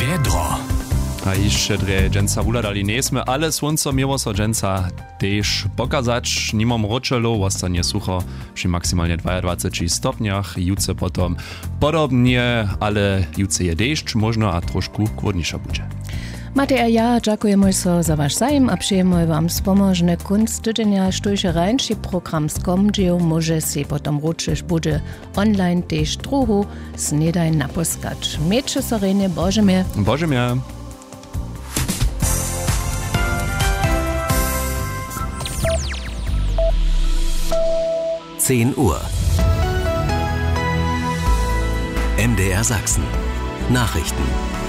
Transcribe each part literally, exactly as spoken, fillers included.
Vedro. A jeszcze dre dżęca wula dali nesme, ale słońco miło so dżęca też pokazać, nimam roczelo, ostanie sucho przy maksymalnie dwadzieścia dwa stopniach, juce potom podobnie, ale juce je deszcz, można a troszkę chłodniejsza będzie. Matej a ja dziękujemy so za wasz zajem a przyjemujemy wam spomożne kunst tydzienia, sztujsze rańszy program skomdzieł, może się potom ruczysz bude online też trochu snedaj naposkać. Miejcie sorenie, Boże mir. Boże mir. zehn Uhr. M D R Sachsen. Nachrichten.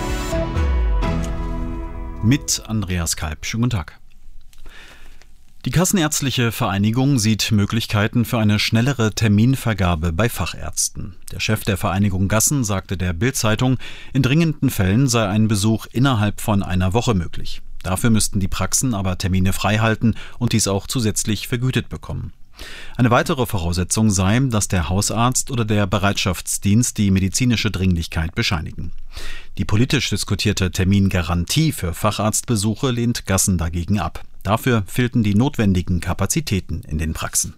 Mit Andreas Kalb. Schönen guten Tag. Die Kassenärztliche Vereinigung sieht Möglichkeiten für eine schnellere Terminvergabe bei Fachärzten. Der Chef der Vereinigung Gassen sagte der Bild-Zeitung, in dringenden Fällen sei ein Besuch innerhalb von einer Woche möglich. Dafür müssten die Praxen aber Termine freihalten und dies auch zusätzlich vergütet bekommen. Eine weitere Voraussetzung sei, dass der Hausarzt oder der Bereitschaftsdienst die medizinische Dringlichkeit bescheinigen. Die politisch diskutierte Termingarantie für Facharztbesuche lehnt Gassen dagegen ab. Dafür fehlten die notwendigen Kapazitäten in den Praxen.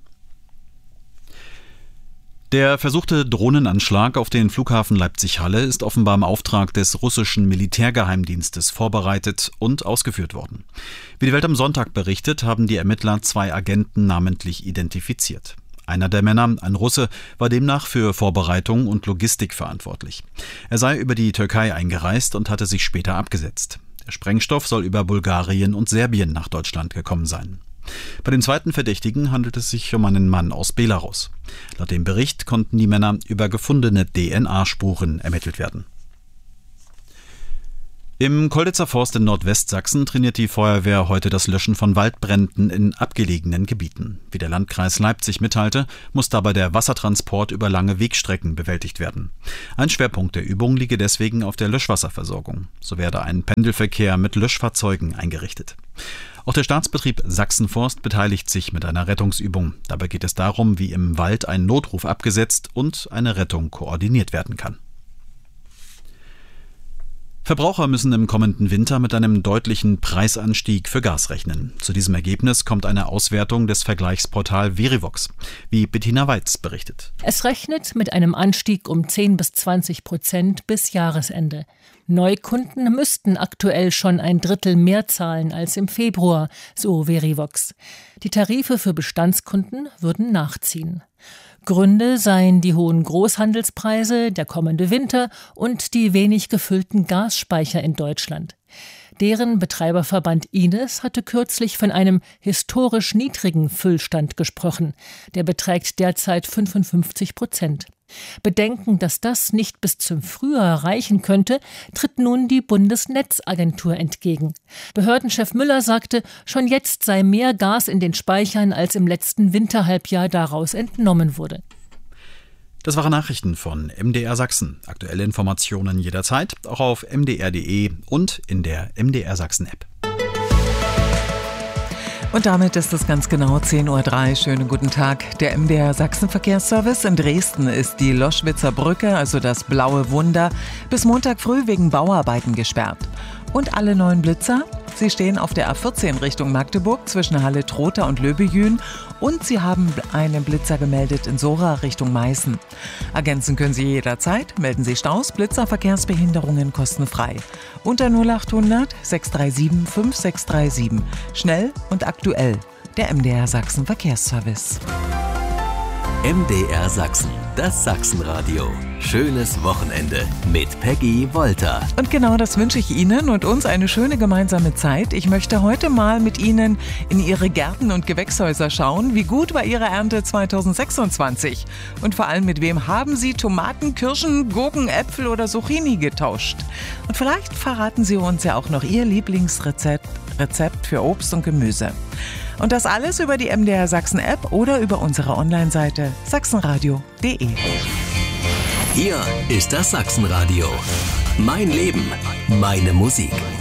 Der versuchte Drohnenanschlag auf den Flughafen Leipzig-Halle ist offenbar im Auftrag des russischen Militärgeheimdienstes vorbereitet und ausgeführt worden. Wie die Welt am Sonntag berichtet, haben die Ermittler zwei Agenten namentlich identifiziert. Einer der Männer, ein Russe, war demnach für Vorbereitung und Logistik verantwortlich. Er sei über die Türkei eingereist und hatte sich später abgesetzt. Der Sprengstoff soll über Bulgarien und Serbien nach Deutschland gekommen sein. Bei dem zweiten Verdächtigen handelt es sich um einen Mann aus Belarus. Laut dem Bericht konnten die Männer über gefundene D N A-Spuren ermittelt werden. Im Kolditzer Forst in Nordwestsachsen trainiert die Feuerwehr heute das Löschen von Waldbränden in abgelegenen Gebieten. Wie der Landkreis Leipzig mitteilte, muss dabei der Wassertransport über lange Wegstrecken bewältigt werden. Ein Schwerpunkt der Übung liege deswegen auf der Löschwasserversorgung. So werde ein Pendelverkehr mit Löschfahrzeugen eingerichtet. Auch der Staatsbetrieb Sachsenforst beteiligt sich mit einer Rettungsübung. Dabei geht es darum, wie im Wald ein Notruf abgesetzt und eine Rettung koordiniert werden kann. Verbraucher müssen im kommenden Winter mit einem deutlichen Preisanstieg für Gas rechnen. Zu diesem Ergebnis kommt eine Auswertung des Vergleichsportals Verivox, wie Bettina Weiz berichtet. Es rechnet mit einem Anstieg um zehn bis zwanzig Prozent bis Jahresende. Neukunden müssten aktuell schon ein Drittel mehr zahlen als im Februar, so Verivox. Die Tarife für Bestandskunden würden nachziehen. Gründe seien die hohen Großhandelspreise, der kommende Winter und die wenig gefüllten Gasspeicher in Deutschland. Deren Betreiberverband Ines hatte kürzlich von einem historisch niedrigen Füllstand gesprochen. Der beträgt derzeit fünfundfünfzig Prozent. Bedenken, dass das nicht bis zum Frühjahr reichen könnte, tritt nun die Bundesnetzagentur entgegen. Behördenchef Müller sagte, schon jetzt sei mehr Gas in den Speichern, als im letzten Winterhalbjahr daraus entnommen wurde. Das waren Nachrichten von M D R Sachsen. Aktuelle Informationen jederzeit, auch auf m d r punkt d e und in der M D R Sachsen App. Und damit ist es ganz genau zehn Uhr drei. Schönen guten Tag. Der M D R Sachsenverkehrsservice in Dresden ist die Loschwitzer Brücke, also das blaue Wunder, bis Montag früh wegen Bauarbeiten gesperrt. Und alle neuen Blitzer, sie stehen auf der A vierzehn Richtung Magdeburg zwischen Halle-Trotha und Löbejün und sie haben einen Blitzer gemeldet in Sora Richtung Meißen. Ergänzen können Sie jederzeit, melden Sie Staus, Blitzer, Verkehrsbehinderungen kostenfrei. Unter null achthundert sechs drei sieben fünf sechs drei sieben. Schnell und aktuell. Der M D R Sachsen Verkehrsservice. M D R Sachsen, das Sachsenradio. Schönes Wochenende mit Peggy Wolter. Und genau das wünsche ich Ihnen und uns eine schöne gemeinsame Zeit. Ich möchte heute mal mit Ihnen in Ihre Gärten und Gewächshäuser schauen. Wie gut war Ihre Ernte zweitausendsechsundzwanzig? Und vor allem, mit wem haben Sie Tomaten, Kirschen, Gurken, Äpfel oder Zucchini getauscht? Und vielleicht verraten Sie uns ja auch noch Ihr Lieblingsrezept Rezept für Obst und Gemüse. Und das alles über die M D R Sachsen App oder über unsere Online-Seite sachsenradio punkt de. Hier ist das Sachsenradio. Mein Leben, meine Musik.